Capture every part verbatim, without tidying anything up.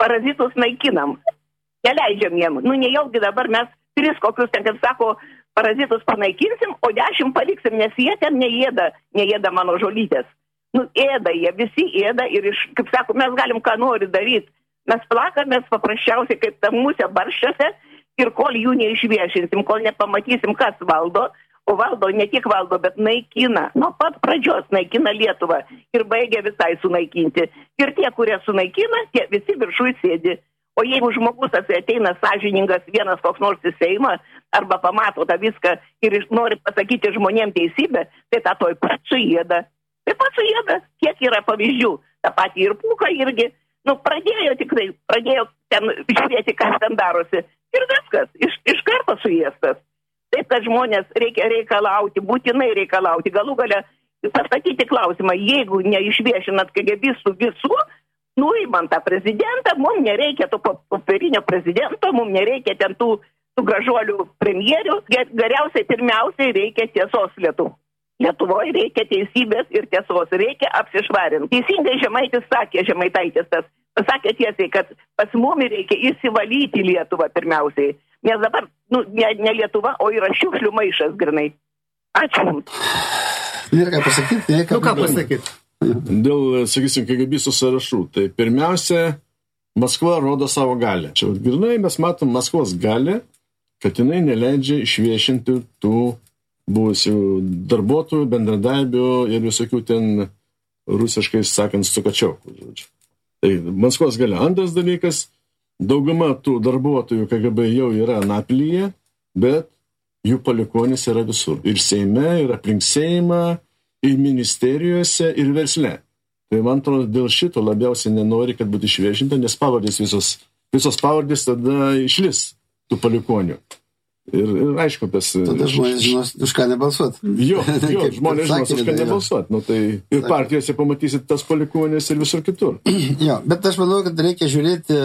parazitus naikinam. Neleidžiam jiem. Nu, nejaugi dabar mes tris kokius, ten, kaip sako, parazitus panaikinsim, o dešimt paliksim, nes jie ten neėda, neėda mano žolytės. Nu, ėda jie, visi ėda ir, iš, kaip sako, mes galim ką nori daryti. Mes plakamės paprasčiausiai kaip tam musė barščiuose ir kol jų neišviešinsim, kol nepamatysim, kas valdo, o valdo ne tik valdo, bet naikina. Nuo pat pradžios naikina Lietuvą ir baigia visai sunaikinti. Ir tie, kurie sunaikina, tie visi viršui sėdi. O jeigu žmogus ateina sąžiningas vienas koks nors į Seimą arba pamato tą viską ir nori pasakyti žmonėm teisybę, tai tą toj pat suėda. Taip pat suėda, kiek yra pavyzdžių. Ta pati ir Pūka irgi. Nu, pradėjo tikrai, pradėjo ten žiūrėti, kas ten darosi. Ir viskas, iš, iš karto suėstas. Taip, kad žmonės reikia reikalauti, būtinai reikalauti. Galų gale pasakyti klausimą, jeigu neišviešinat KGBistų visų, nuimant tą prezidentą, mums nereikia to popierinio prezidento, mums nereikia ten tų, tų gražuolių premjerių. Geriausiai, pirmiausiai reikia tiesos Lietuvų. Lietuvoje reikia teisybės ir tiesos, reikia apsišvarinti. Teisingai Žemaitis sakė, Žemaitaitis tas, pasakė tiesiai, kad pas mumi reikia įsivalyti Lietuvą pirmiausiai. Nes dabar, nu, ne, ne Lietuva, o yra šiukšlių maišas grinai. Ačiū jums. Nėra ką pasakyti, nėra ką, nu, ką pasakyti. Dėl, sakysim, KGBistų sąrašų. Tai pirmiausia, Maskva rodo savo galę. Čia grinai mes matom Maskvos galę, kad jinai neleidžia išviešinti tų buvusių darbuotojų, bendradarbių ir visokių ten rusiškai sakant sukačiaukų. Tai Maskvos galia. Antras dalykas, dauguma tų darbuotojų K G B jau yra Napilyje, bet jų palikonis yra visur. Ir Seime, ir aplink Seimą, ir ministerijose, ir versle. Tai man atrodo, dėl šito labiausiai nenori, kad būtų išviešinta, nes pavardės visos, visos pavardės tada išlis tų palikonių. Ir, ir aišku, tas... Tada žmonės žinos, už ką nebalsuot. Jo, jo žmonės žinos, už ką nebalsuot. Nu, tai ir partijose pamatysit tas palikuonės ir visur kitur. Jo, bet aš manau, kad reikia žiūrėti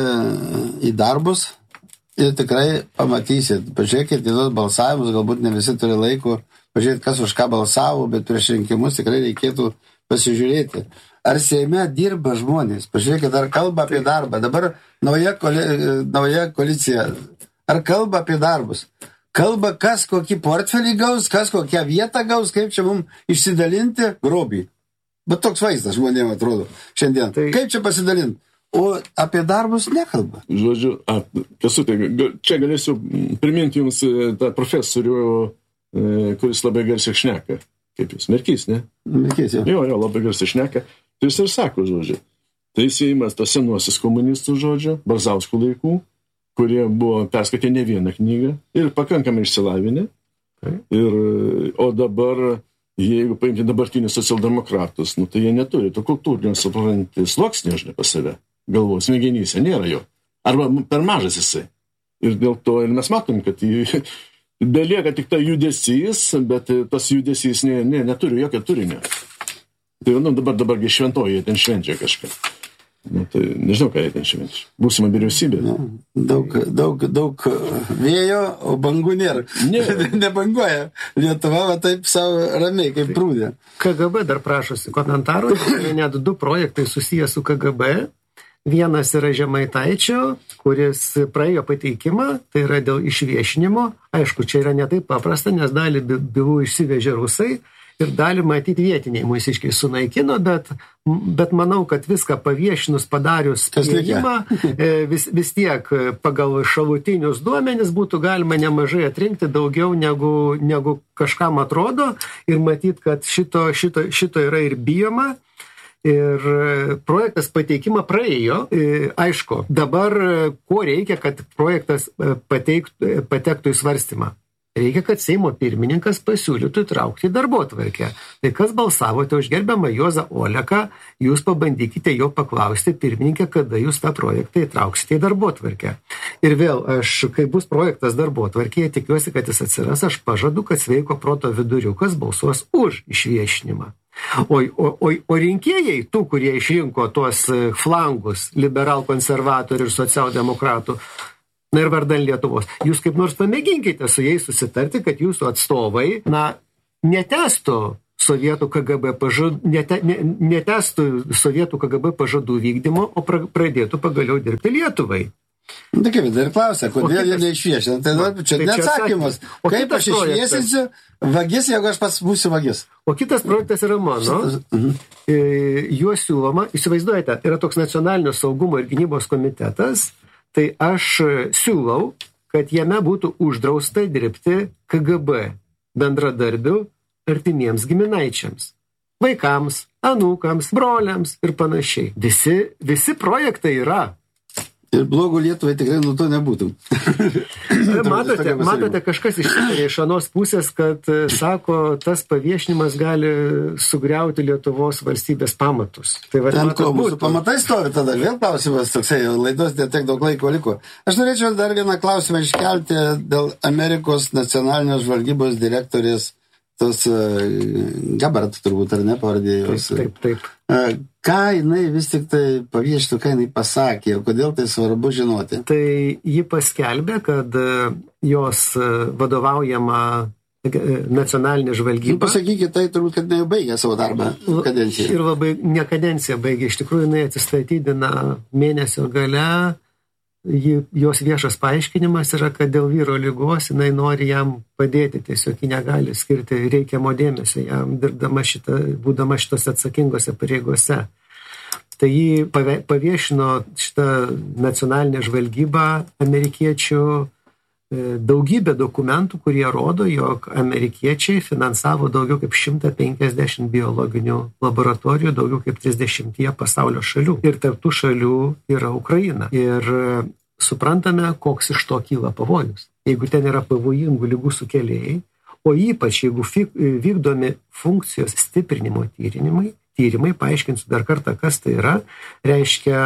į darbus ir tikrai pamatysit. Pažiūrėkit į tos balsavimus, galbūt ne visi turi laiko pažiūrėti, kas už ką balsavo, bet prieš rinkimus tikrai reikėtų pasižiūrėti. Ar Seime dirba žmonės? Pažiūrėkit, ar kalba apie darbą. Dabar nauja, koli, nauja koalicija. Ar kalba apie darbus? Kalba, kas kokį portfelį gaus, kas kokią vietą gaus, kaip čia mums išsidalinti grobį. Bet toks vaizdas žmonėm atrodo šiandien. Tai... Kaip čia pasidalinti? O apie darbus nekalba. Žodžiu, a, Kęstuti, čia galėsiu priminti jums tą profesorių, kuris labai garsiai šneka. Kaip jūs, Merkys, ne? Merkys, jo. Jo, jo, labai garsiai šneka. Tai jis ir sako, žodžiu. Tai jis įimas tos senuosius komunistų, žodžiu, Barzauskų laikų, kurie buvo perskaitę ne vieną knygą ir pakankamai išsilavinę. Ir, o dabar, jeigu paimti dabartinius socialdemokratus, nu, tai jie neturi to kultūrinio suprantį sluoksnį, žinai, pas save. Galvos smegenyse nėra jo. Arba per mažas jisai. Ir dėl to ir mes matom, kad jį, belieka tik ta judesys, bet tas judesys ne, ne, neturi jokio turinio. Tai nu, dabar, dabargi šventoji ten švenčia kažką. Nu, tai nežinau, ką jie ten švenčia. Būsima vyriausybė. Nu, daug, daug, daug vėjo, o bangų nėra. nėra. Nebanguoja. Lietuva va taip savo ramiai, kaip prūdė. K G B dar prašosi komentarų. Net du projektai susiję su K G B. Vienas yra Žemaitaičio, kuris praėjo pateikimą, tai yra dėl išviešinimo. Aišku, čia yra ne taip paprasta, nes dalį bylų išsivežė rusai. Ir dalį matyti vietiniai mūsiškiai sunaikino, bet, bet manau, kad viską paviešinus, padarius spėjimą, vis, vis tiek pagal šalutinius duomenis būtų galima nemažai atrinkti daugiau negu, negu kažkam atrodo ir matyti, kad šito, šito, šito yra ir bijoma. Ir projektas pateikimą praėjo. Aišku, dabar ko reikia, kad projektas pateiktų, patektų į svarstymą? Reikia, kad Seimo pirmininkas pasiūlytų įtraukti į darbotvarkę. Tai kas balsavote už gerbiamą Juozą Oleką, jūs pabandykite jo paklausti pirmininkę, kada jūs tą projektą įtrauksite į darbotvarkę. Ir vėl, aš, kai bus projektas darbotvarkėje, tikiuosi, kad jis atsiras, aš pažadu, kad sveiko proto viduriukas balsuos už išviešinimą. O, o, o, o rinkėjai, tų, kurie išrinko tuos flangus, liberal konservatorių ir socialdemokratų, na ir vardan Lietuvos. Jūs kaip nors pamėginkite su jais susitarti, kad jūsų atstovai, na, netestų sovietų K G B pažadų, nete, ne, netestų sovietų K G B pažadų vykdymo, o pra, pradėtų pagaliau dirbti Lietuvai. Na kaip, dar klausia, kodėl jie neišviešina. Tai, tai čia neatsakymas. Kaip aš išviesinsiu vagis, jeigu aš pats būsiu vagis? O kitas projektas yra mano. Mhm. Juos siūloma, įsivaizduojate, yra toks nacionalinio saugumo ir gynybos komitetas, tai aš siūlau, kad jame būtų uždrausta dirbti K G B bendradarbių artimiems giminaičiams, vaikams, anūkams, broliams ir panašiai. Visi, visi projektai yra. Ir blogų Lietuvai tikrai nuo to nebūtų. matote, matote, kažkas išsitarė iš anos pusės, kad, sako, tas paviešinimas gali sugriauti Lietuvos valstybės pamatus. Tai va, ten ko, mūsų pamatai stovi tada, vėl klausimas toksai, laidos netiek daug laiko liko. Aš norėčiau dar vieną klausimą iškelti dėl Amerikos nacionalinės žvalgybos direktorės tos uh, Gabbard turbūt, ar ne, pavardėjus. Taip, taip, taip. Uh, ką jinai vis tik tai pavieštų, ką jinai pasakė ir kodėl tai svarbu žinoti? Tai ji paskelbė, kad jos vadovaujama nacionalinė žvalgyba. Nu, pasakykit, tai turbūt, kad jinai baigė savo darbą kadenciją. Ir labai ne kadenciją baigė. Iš tikrųjų, jinai atsistatydina mėnesio gale. Jos viešas paaiškinimas yra, kad dėl vyro ligos jinai nori jam padėti, tiesiog ji negali skirti reikiamo dėmesio jam, dirbdama šitą, būdama šitos atsakingose pareigose. Tai jį paviešino šitą nacionalinę žvalgybą amerikiečių daugybę dokumentų, kurie rodo, jog amerikiečiai finansavo daugiau kaip šimtą penkiasdešimt biologinių laboratorijų, daugiau kaip trisdešimtyje pasaulio šalių. Ir tarp tų šalių yra Ukraina. Ir suprantame, koks iš to kyla pavojus. Jeigu ten yra pavojingų ligų sukėlėjai, o ypač jeigu vykdomi funkcijos stiprinimo tyrinimai, tyrimai, paaiškinsiu dar kartą, kas tai yra, reiškia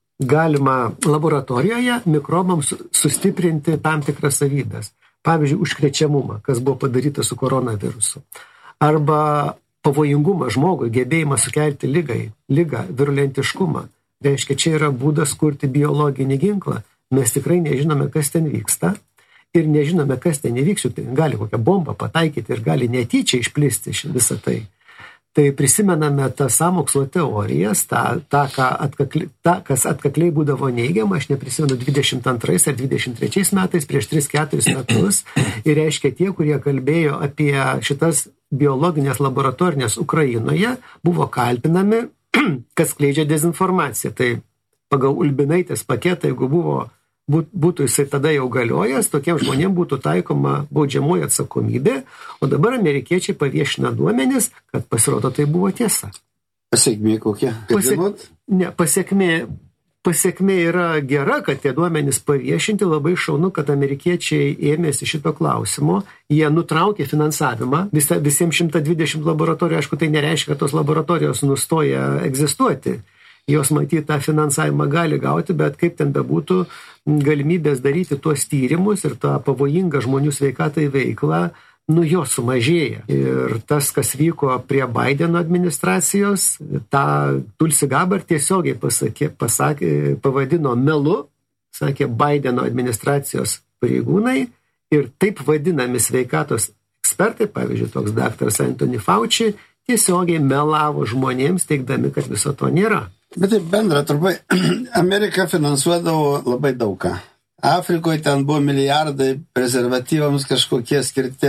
galima laboratorijoje mikrobams sustiprinti tam tikras savybės. Pavyzdžiui, užkrečiamumą, kas buvo padaryta su koronavirusu. Arba pavojingumą žmogui, gebėjimą sukelti lygai, lygą, virulentiškumą. Reiškia, čia yra būdas kurti biologinį ginklą. Mes tikrai nežinome, kas ten vyksta ir nežinome, kas ten įvyks. Tai gali kokią bombą pataikyti ir gali netyčia išplisti visą tai. Tai prisimename tą sąmokslo teorijas, tą, tą, ką atkakli, tą, kas atkakliai būdavo neigiama, aš neprisimenu dvidešimt antrais ar dvidešimt trečiais metais, prieš tris keturis metus, ir reiškia tie, kurie kalbėjo apie šitas biologinės laboratorinės Ukrainoje, buvo kaltinami, kad skleidžia dezinformaciją. Tai pagal Ulbinaitės paketą, jeigu buvo būtų jisai tada jau galiojęs, tokiem žmonėm būtų taikoma baudžiamoji atsakomybė, o dabar amerikiečiai paviešina duomenis, kad pasirodo tai buvo tiesa. Pasiekmė kokia? Pasiek... Ne, pasiekmė, pasiekmė yra gera, kad tie duomenys paviešinti, labai šaunu, kad amerikiečiai ėmėsi šito klausimo, jie nutraukė finansavimą, Visa, visiems šimtas dvidešimt laboratorijų, aišku, tai nereiškia, kad tos laboratorijos nustoja egzistuoti. Jos matyti tą finansavimą gali gauti, bet kaip ten bebūtų, galimybės daryti tuos tyrimus ir tą pavojingą žmonių sveikatai veiklą, nu jos sumažėja. Ir tas, kas vyko prie Bideno administracijos, tą Tulsi Gabbard tiesiogiai pasakė, pasakė, pavadino melu, sakė Bideno administracijos pareigūnai, ir taip vadinami sveikatos ekspertai, pavyzdžiui, toks daktaras Anthony Fauci, tiesiogiai melavo žmonėms, teigdami, kad viso to nėra. Bet tai bendra, turbūt, Amerika finansuodavo labai daugą. Afrikoje ten buvo milijardai prezervatyvams kažkokie skirti.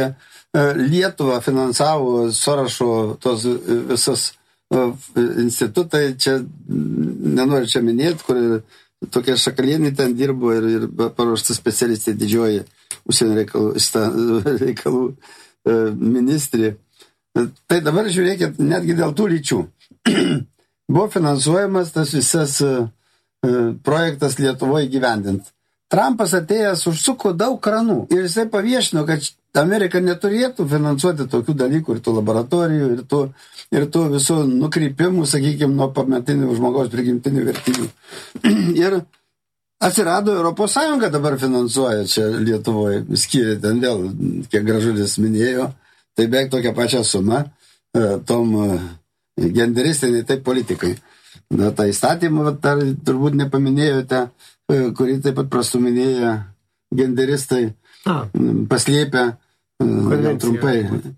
Lietuva finansavo Sorošo tos visus institutai, čia nenoriu čia minėti, kur tokie Šakalienai ten dirbo ir, ir paruošta specialistai didžioji užsienio reikalų, reikalų ministrė. Tai dabar žiūrėkit, netgi dėl tų lyčių. Buvo finansuojamas tas visas uh, projektas Lietuvoje gyvendint. Trumpas atėjęs užsuko daug kranų ir jisai paviešino, kad Amerika neturėtų finansuoti tokių dalykų ir tų laboratorijų, ir tų, ir tų visų nukrypimų, sakykime, nuo pamatinių žmogaus prigimtinių vertybių. Ir atsirado Europos Sąjunga dabar finansuoja čia Lietuvoje, skiria ten vėl, kiek Gražulis minėjo, tai beveik tokia pačia suma uh, tom uh, genderistiniai, taip politikai. Na, tą įstatymą dar turbūt nepaminėjote, kurį taip pat prastuminėja genderistai, A. paslėpę, gal trumpai,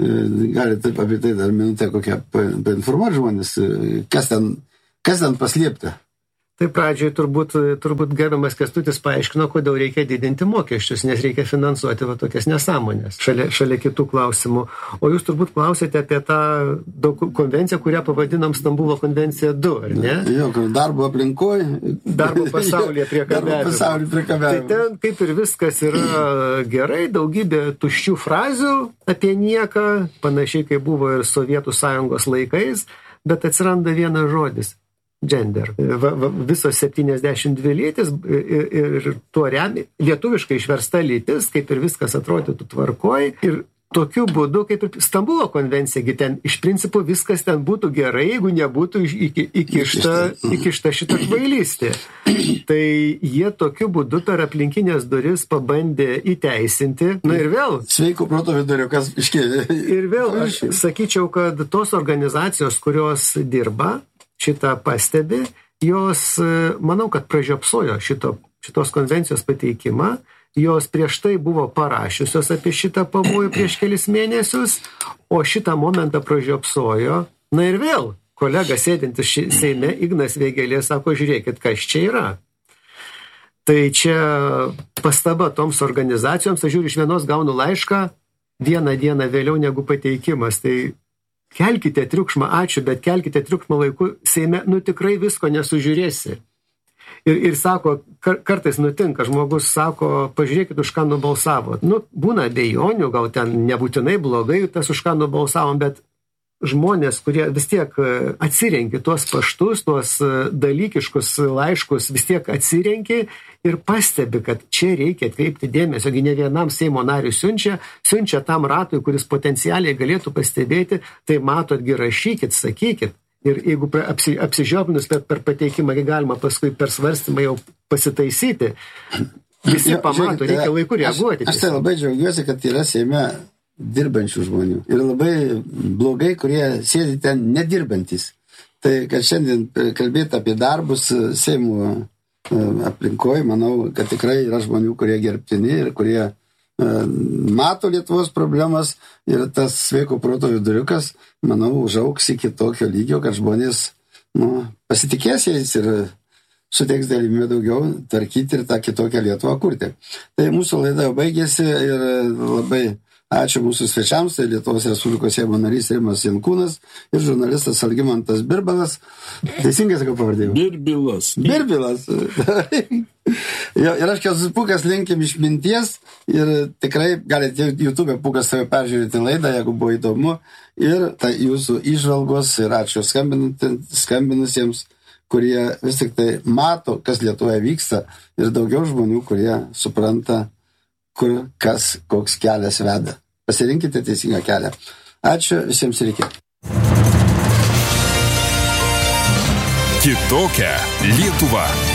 gali taip apie tai dar minutę kokią painformuoti žmonės, kas ten, kas ten paslėpta. Tai pradžioj turbūt, turbūt gerbiamas Kęstutis paaiškino, kodėl reikia didinti mokesčius, nes reikia finansuoti va tokias nesąmonės šalia, šalia kitų klausimų. O jūs turbūt klausėte apie tą konvenciją, kurią pavadinom Stambulo konvencija du, ar ne? Jo, darbo aplinkoje. Darbo pasaulyje priekabiavimo. Darbo pasaulyje priekabiavimo. Tai ten kaip ir viskas yra gerai, daugybė tuščių frazių apie nieką, panašiai kaip buvo ir Sovietų sąjungos laikais, bet atsiranda vienas žodis. Gender. Va, va, visos septyniasdešimt dvi lytis ir, ir tuo remi, lietuviškai išversta lytis, kaip ir viskas atrodytų tvarkoj. Ir tokiu būdu, kaip ir Stambulo konvencija, ten iš principo viskas ten būtų gerai, jeigu nebūtų iki, įkišta, įkišta šitą kvailystę. Tai jie tokiu būdu per aplinkinės duris pabandė įteisinti. Na ir vėl. Sveiko proto viduriukas iškėlė. Ir vėl, aš sakyčiau, kad tos organizacijos, kurios dirba, šitą pastebi, jos, manau, kad pražiopsojo šito, šitos konvencijos pateikimą, jos prieš tai buvo parašiusios apie šitą pavojų prieš kelis mėnesius, o šitą momentą pražiopsojo. Na ir vėl, kolega sėdintis Seime, Ignas Vėgėlė, sako, žiūrėkit, kas čia yra. Tai čia pastaba toms organizacijoms, aš žiūriu, iš vienos gaunu laišką vieną dieną vėliau negu pateikimas, tai kelkite triukšmą, ačiū, bet kelkite triukšmą laiku Seime, nu tikrai visko nesužiūrėsi. Ir, ir sako, kar, kartais nutinka, žmogus sako, pažiūrėkit, už ką nubalsavot. Nu, būna abejonių, gal ten nebūtinai blogai tas už ką nubalsavom, bet žmonės, kurie vis tiek atsirenki tuos paštus, tuos dalykiškus laiškus, vis tiek atsirenki ir pastebi, kad čia reikia atkreipti dėmesio, gi ne vienam Seimo nariui siunčia, siunčia tam ratui, kuris potencialiai galėtų pastebėti, tai matotgi rašykit, sakykit. Ir jeigu apsi, apsižiopnus per, per pateikimą, galima paskui per svarstymą jau pasitaisyti, visi pamato, reikia laiku reaguoti. Aš, aš tai labai džiaugiuosi, kad yra Seime dirbančių žmonių. Ir labai blogai, kurie sėdi ten nedirbantis. Tai, kad šiandien kalbėti apie darbus Seimo aplinkoje, manau, kad tikrai yra žmonių, kurie gerbtini ir kurie mato Lietuvos problemas ir tas sveiko proto viduriukas, manau, užaugs iki tokio lygio, kad žmonės nu, pasitikės jais ir suteiks galimybę daugiau tvarkyti ir tą kitokią Lietuvą kurti. Tai mūsų laida jau baigėsi ir labai ačiū mūsų svečiams, tai Lietuvos Respublikos Seimo narys Rimas Jankūnas ir žurnalistas Algimantas Birbilas. Teisingai sakau pavardėjau? Birbilas. Birbilas. Jo, ir aš Kęstutis Pūkas linkim išminties ir tikrai galite YouTube Pūkas save peržiūrėti laidą, jeigu buvo įdomu. Ir tai jūsų įžvalgos ir ačiū skambinusiems, kurie vis tik tai mato, kas Lietuvoje vyksta ir daugiau žmonių, kurie supranta, kur kas, koks kelias veda. Pasirinkite teisingą kelią. Ačiū, visiems reikia. Kitokia Lietuva.